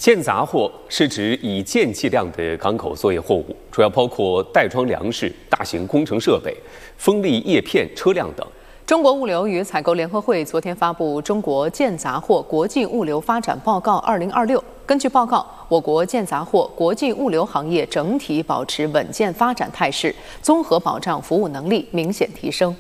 建杂货是指以件计量的港口作业货物，主要包括袋装粮食、大型工程设备、风力叶片、车辆等。 中国物流与采购联合会昨天发布《中国建杂货国际物流发展报告2026》。根据报告，我国建杂货国际物流行业整体保持稳健发展态势，综合保障服务能力明显提升。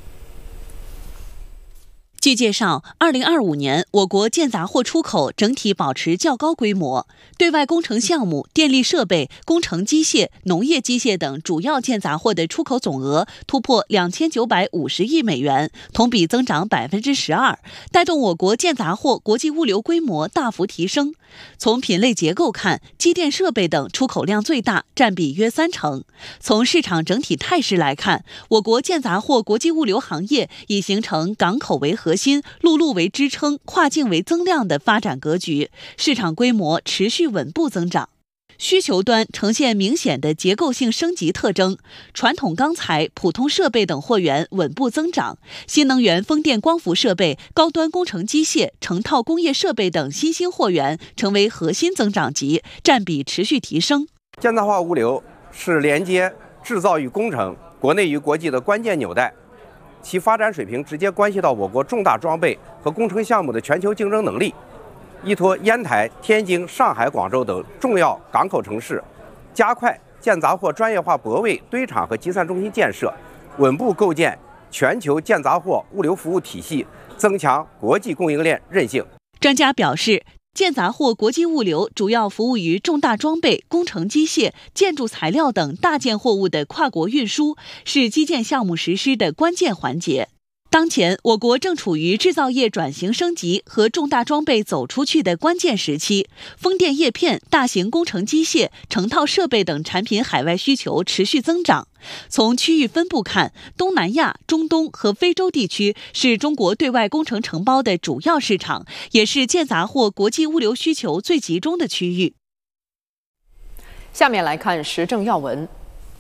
据介绍，2025年我国建杂货出口整体保持较高规模，对外工程项目、电力设备、工程机械、农业机械等主要建杂货的出口总额突破2950亿美元，同比增长12%，带动我国建杂货国际物流规模大幅提升。从品类结构看，机电设备等出口量最大，占比约30%。从市场整体态势来看，我国建杂货国际物流行业已形成港口为核心、陆路为支撑、跨境为增量的发展格局，市场规模持续稳步增长。需求端呈现明显的结构性升级特征，传统钢材、普通设备等货源稳步增长，新能源风电光伏设备、高端工程机械、成套工业设备等新兴货源成为核心增长极，占比持续提升。 建杂化物流是连接制造与工程、国内与国际的关键纽带，其发展水平直接关系到我国重大装备和工程项目的全球竞争能力。依托烟台、天津、上海、广州等重要港口城市，加快建杂货专业化泊位、堆场和集散中心建设，稳步构建全球建杂货物流服务体系，增强国际供应链韧性。 专家表示，建杂货国际物流主要服务于重大装备、工程机械、建筑材料等大件货物的跨国运输，是基建项目实施的关键环节。当前，我国正处于制造业转型升级和重大装备走出去的关键时期，风电叶片、大型工程机械、成套设备等产品海外需求持续增长。从区域分布看，东南亚、中东和非洲地区是中国对外工程承包的主要市场，也是建杂货国际物流需求最集中的区域。 下面来看时政要闻。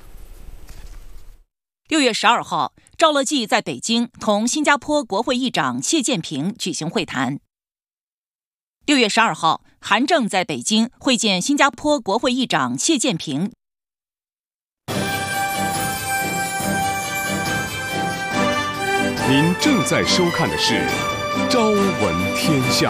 6月12号，赵乐际在北京同新加坡国会议长谢建平举行会谈。6月12号，韩正在北京会见新加坡国会议长谢建平。 您正在收看的是《朝闻天下》。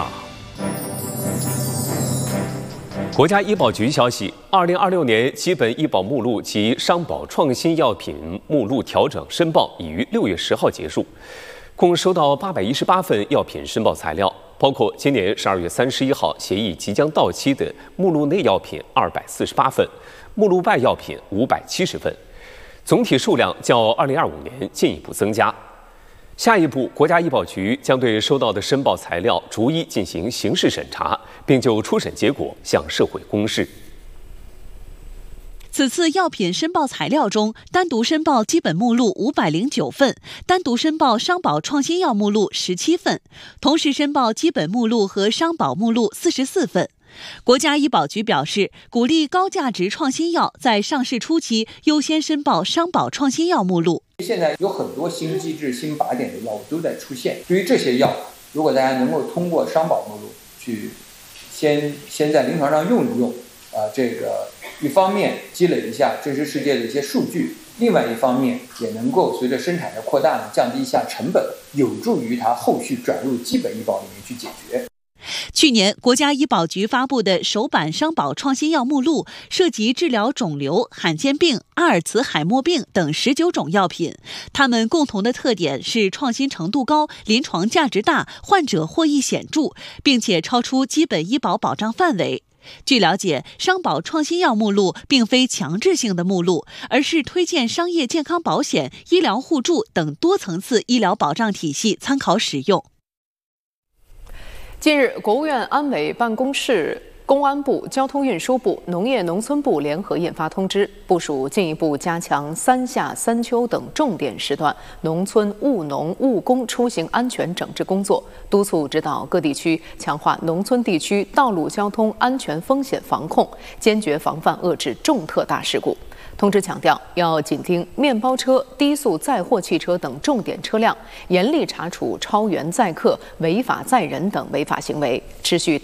国家医保局消息，2026年基本医保目录及商保创新药品目录调整申报已于6月10号结束，共收到818份药品申报材料，包括今年12月31号协议即将到期的目录内药品248份，目录外药品570份，总体数量较2025年进一步增加。下一步，国家医保局将对收到的申报材料逐一进行刑事审查，并就初审结果向社会公示。 此次药品申报材料中，单独申报基本目录509份，单独申报商保创新药目录17份，同时申报基本目录和商保目录44份。国家医保局表示，鼓励高价值创新药在上市初期优先申报商保创新药目录。 现在有很多新机制、新靶点的药物都在出现，对于这些药，如果大家能够通过商保目录去先在临床上用一用，这个一方面积累一下真实世界的一些数据，另外一方面也能够随着生产的扩大降低一下成本，有助于它后续转入基本医保里面去解决。 去年，国家医保局发布的首版商保创新药目录涉及治疗肿瘤、罕见病、阿尔茨海默病等19种药品，它们共同的特点是创新程度高、临床价值大、患者获益显著，并且超出基本医保保障范围。据了解，商保创新药目录并非强制性的目录，而是推荐商业健康保险、医疗互助等多层次医疗保障体系参考使用。 近日，国务院安委办公室、公安部、交通运输部、农业农村部联合印发通知，部署进一步加强3夏3秋等重点时段农村务农务工出行安全整治工作，督促指导各地区强化农村地区道路交通安全风险防控，坚决防范遏制重特大事故。通知强调，要紧盯面包车、低速载货汽车等重点车辆，严厉查处超员载客、违法载人等违法行为，持续